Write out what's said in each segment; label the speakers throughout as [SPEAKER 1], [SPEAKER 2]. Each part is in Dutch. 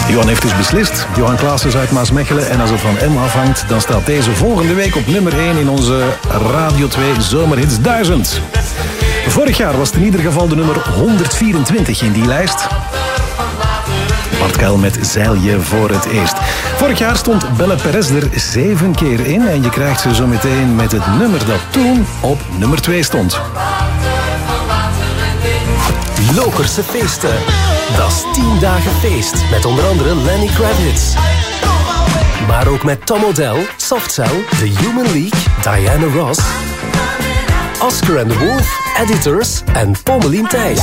[SPEAKER 1] Johan heeft dus beslist. Johan Klaassen is uit Maasmechelen. En als het van hem afhangt, dan staat deze volgende week op nummer 1 in onze Radio 2 Zomerhits 1000. Vorig jaar was het in ieder geval de nummer 124 in die lijst. Bart Kuil met Zeil je voor het eerst. Vorig jaar stond Belle Perez er 7 keer in. En je krijgt ze zo meteen met het nummer dat toen op nummer 2 stond.
[SPEAKER 2] Lokerse feesten. Dat is 10 dagen feest. Met onder andere Lenny Kravitz. Maar ook met Tom Odell, Softcell, The Human League, Diana Ross, Oscar and the Wolf, Editors en Pommelien Thijs.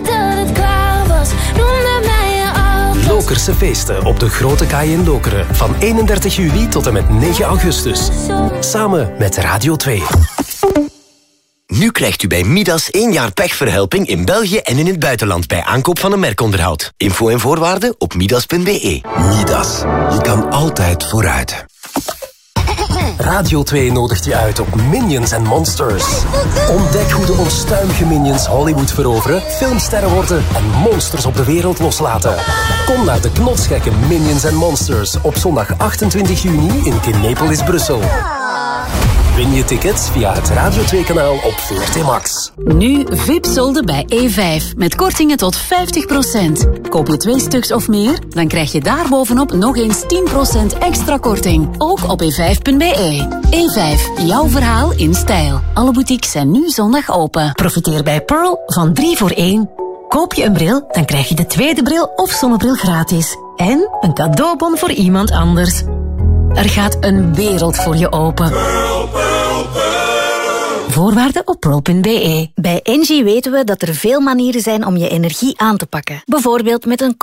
[SPEAKER 2] Lokerse feesten op de Grote Kaai in Lokeren. Van 31 juli tot en met 9 augustus. Samen met Radio 2.
[SPEAKER 3] Nu krijgt u bij Midas 1 jaar pechverhelping in België en in het buitenland bij aankoop van een merkonderhoud. Info en voorwaarden op midas.be.
[SPEAKER 2] Midas. Je kan altijd vooruit. Radio 2 nodigt je uit op Minions and Monsters. Ontdek hoe de onstuimige Minions Hollywood veroveren, filmsterren worden en monsters op de wereld loslaten. Kom naar de knotsgekke Minions and Monsters op zondag 28 juni in Kinepolis, Brussel. Win je tickets via het Radio 2-kanaal op VRT Max.
[SPEAKER 4] Nu VIP-solden bij E5 met kortingen tot 50%. Koop je 2 stuks of meer, dan krijg je daarbovenop nog eens 10% extra korting. Ook op e5.be. E5, jouw verhaal in stijl. Alle boutiques zijn nu zondag open.
[SPEAKER 5] Profiteer bij Pearl van 3 voor 1. Koop je een bril, dan krijg je de tweede bril of zonnebril gratis. En een cadeaubon voor iemand anders. Er gaat een wereld voor je open.
[SPEAKER 6] Pearl, Pearl, Pearl.
[SPEAKER 5] Voorwaarden op pearl.be.
[SPEAKER 7] Bij Engie weten we dat er veel manieren zijn om je energie aan te pakken. Bijvoorbeeld met een